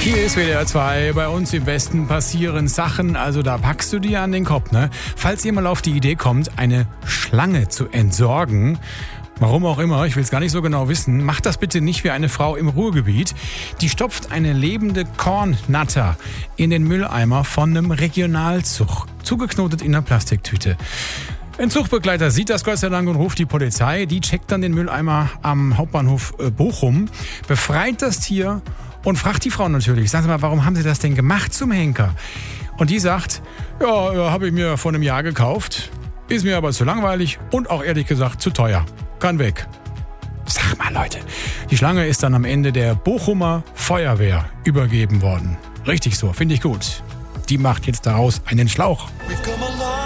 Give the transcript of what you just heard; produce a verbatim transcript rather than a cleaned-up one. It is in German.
Hier ist W D R zwei, bei uns im Westen passieren Sachen, also da packst du dir an den Kopf, ne? Falls ihr mal auf die Idee kommt, eine Schlange zu entsorgen, warum auch immer, ich will es gar nicht so genau wissen, macht das bitte nicht wie eine Frau im Ruhrgebiet. Die stopft eine lebende Kornnatter in den Mülleimer von einem Regionalzug, zugeknotet in einer Plastiktüte. Ein Zugbegleiter sieht das Gott sei Dank und ruft die Polizei. Die checkt dann den Mülleimer am Hauptbahnhof Bochum, befreit das Tier und fragt die Frau natürlich, sagen Sie mal, warum haben Sie das denn gemacht zum Henker? Und die sagt, ja, ja habe ich mir vor einem Jahr gekauft, ist mir aber zu langweilig und auch ehrlich gesagt zu teuer. Kann weg. Sag mal Leute, die Schlange ist dann am Ende der Bochumer Feuerwehr übergeben worden. Richtig so, finde ich gut. Die macht jetzt daraus einen Schlauch.